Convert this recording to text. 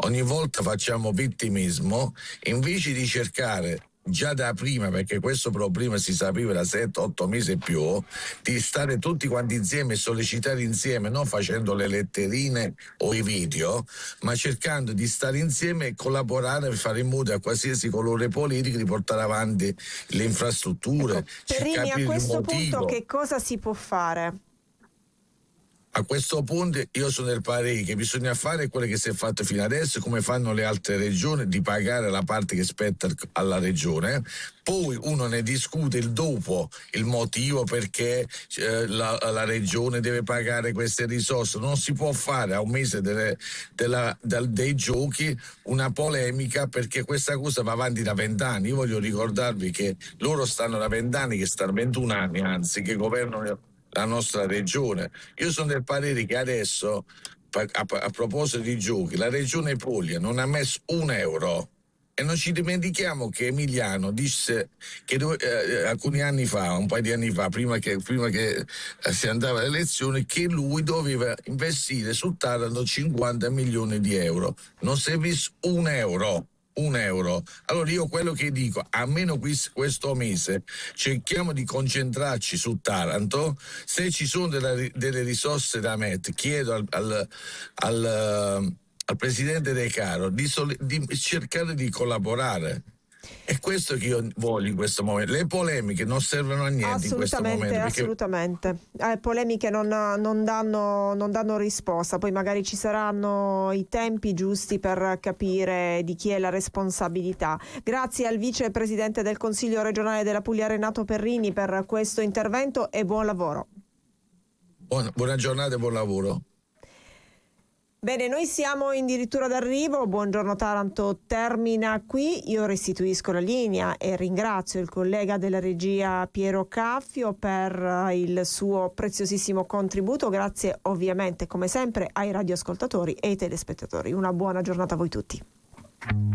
ogni volta facciamo vittimismo invece di cercare già da prima, perché questo problema si sapeva da 7-8 mesi e più, di stare tutti quanti insieme e sollecitare insieme, non facendo le letterine o i video, ma cercando di stare insieme e collaborare per fare in modo a qualsiasi colore politico di portare avanti le infrastrutture. Ecco, Perrini, a questo punto che cosa si può fare? A questo punto io sono del parere che bisogna fare quello che si è fatto fino adesso, come fanno le altre regioni, di pagare la parte che spetta alla regione, poi uno ne discute il dopo, il motivo perché la regione deve pagare queste risorse. Non si può fare a un mese dei giochi una polemica, perché questa cosa va avanti da 20 anni. Io voglio ricordarvi che loro stanno da 20 anni, che stanno 21 anni anzi, che governano la nostra regione. Io sono del parere che adesso, a proposito di giochi, la regione Puglia non ha messo €1. E non ci dimentichiamo che Emiliano disse che alcuni anni fa, un paio di anni fa, prima che si andava alle elezioni, che lui doveva investire su Taranto 50 milioni di euro. Non si è visto €1. Allora io quello che dico, almeno questo mese cerchiamo di concentrarci su Taranto. Se ci sono delle risorse da mettere, chiedo al presidente De Caro di cercare di collaborare. È questo che io voglio in questo momento. Le polemiche non servono a niente in questo momento. Assolutamente. Polemiche non danno risposta. Poi magari ci saranno i tempi giusti per capire di chi è la responsabilità. Grazie al vicepresidente del Consiglio regionale della Puglia, Renato Perrini, per questo intervento e buon lavoro. Buona giornata e buon lavoro. Bene, noi siamo addirittura d'arrivo. Buongiorno Taranto termina qui. Io restituisco la linea e ringrazio il collega della regia Piero Caffio per il suo preziosissimo contributo. Grazie ovviamente come sempre ai radioascoltatori e ai telespettatori. Una buona giornata a voi tutti.